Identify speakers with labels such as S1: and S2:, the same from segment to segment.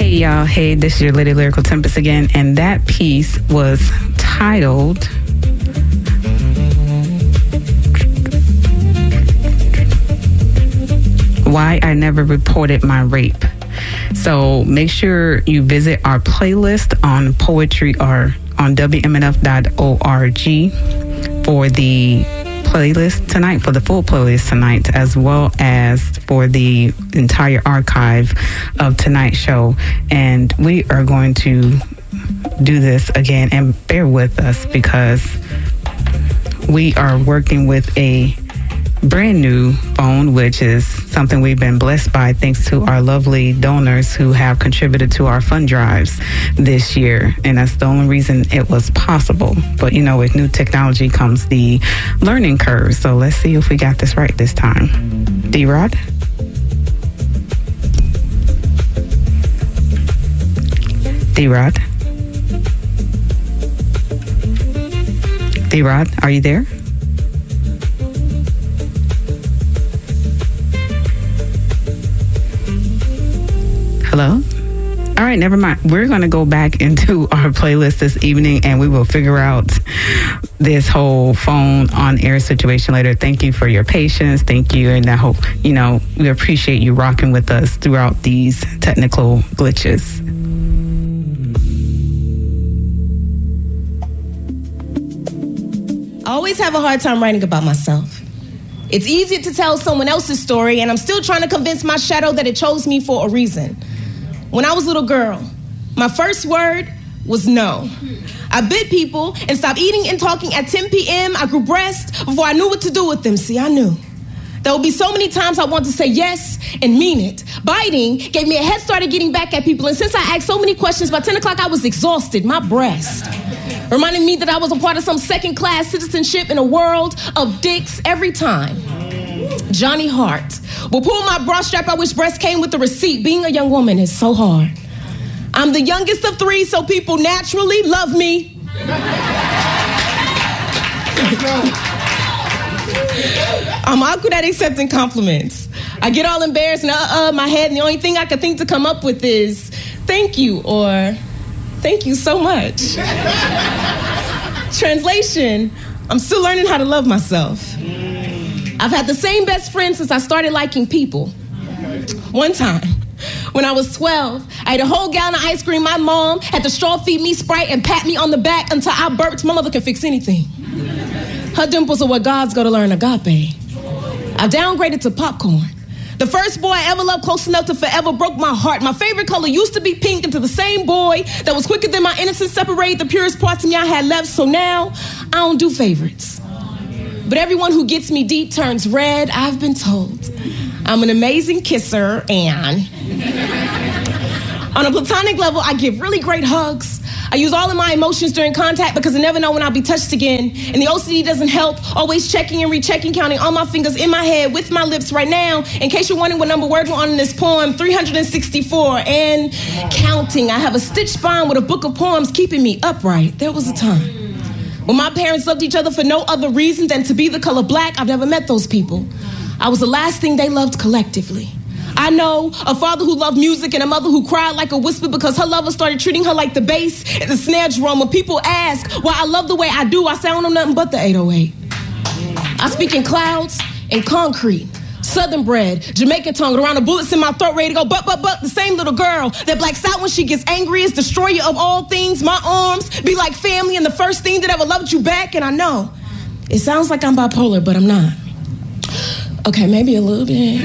S1: Hey y'all, hey, this is your Lady Lyrical Tempest again, and that piece was titled Why I Never Reported My Rape. So make sure you visit our playlist on poetry or on WMNF.org for the playlist tonight, for the full playlist tonight, as well as for the entire archive of tonight's show. And we are going to do this again, and bear with us because we are working with a brand new phone, which is something we've been blessed by thanks to our lovely donors who have contributed to our fund drives this year. And that's the only reason it was possible. But you know, with new technology comes the learning curve. So let's see if we got this right this time. D-Rod? D-Rod? D-Rod, are you there? Hello? All right, never mind. We're going to go back into our playlist this evening and we will figure out this whole phone on air situation later. Thank you for your patience. Thank you. And I hope, you know, we appreciate you rocking with us throughout these technical glitches.
S2: I always have a hard time writing about myself. It's easier to tell someone else's story, and I'm still trying to convince my shadow that it chose me for a reason. When I was a little girl, my first word was no. I bit people and stopped eating and talking at 10 p.m. I grew breasts before I knew what to do with them. See, I knew. There would be so many times I wanted to say yes and mean it. Biting gave me a head start at getting back at people, and since I asked so many questions, by 10 o'clock I was exhausted. My breast reminding me that I was a part of some second-class citizenship in a world of dicks every time. Johnny Hart will pull my bra strap. I wish breast came with the receipt. Being a young woman is so hard. I'm the youngest of three, so people naturally love me. I'm awkward at accepting compliments. I get all embarrassed and my head, and the only thing I can think to come up with is thank you or thank you so much. Translation, I'm still learning how to love myself. I've had the same best friend since I started liking people. One time, when I was 12, I ate a whole gallon of ice cream. My mom had to straw feed me Sprite and pat me on the back until I burped. My mother can fix anything. Her dimples are what God's go to learn agape. I downgraded to popcorn. The first boy I ever loved close enough to forever broke my heart. My favorite color used to be pink, until the same boy that was quicker than my innocence separated the purest parts of me I had left. So now, I don't do favorites. But everyone who gets me deep turns red, I've been told. I'm an amazing kisser, and on a platonic level, I give really great hugs. I use all of my emotions during contact because I never know when I'll be touched again. And the OCD doesn't help, always checking and rechecking, counting all my fingers in my head with my lips right now. In case you're wondering what number word we're on in this poem, 364 and counting. I have a stitched spine with a book of poems keeping me upright. There was a time when my parents loved each other for no other reason than to be the color black. I've never met those people. I was the last thing they loved collectively. I know a father who loved music and a mother who cried like a whisper because her lover started treating her like the bass and the snare drum. When people ask why I love the way I do, I sound on nothing but the 808. I speak in clouds and concrete, southern bred, Jamaican tongue, around the bullets in my throat, ready to go, but, the same little girl that blacks out when she gets angry is destroyer of all things. My arms be like family and the first thing that ever loved you back. And I know it sounds like I'm bipolar, but I'm not. Okay, maybe a little bit.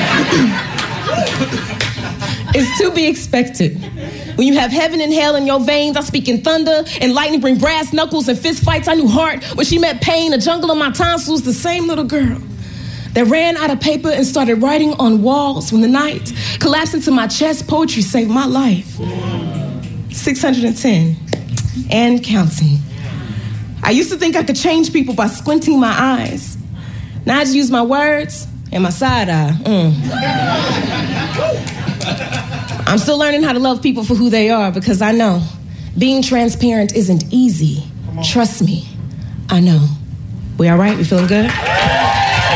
S2: It's to be expected. When you have heaven and hell in your veins, I speak in thunder and lightning, bring brass knuckles and fist fights. I knew heart when she met pain, a jungle of my tonsils, the same little girl that ran out of paper and started writing on walls when the night collapsed into my chest. Poetry saved my life. 610 and counting. I used to think I could change people by squinting my eyes. Now I just use my words and my side eye. I'm still learning how to love people for who they are because I know being transparent isn't easy. Trust me, I know. We all right? We feeling good?